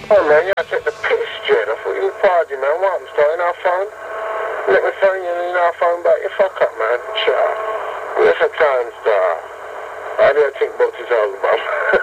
Oh man, you gotta take the piss, Jed. I thought you was partying, man. What happened, starting our phone? Let me phone you in our phone back. You fuck up, man. Ciao. Where's the time, star? I didn't think about this album.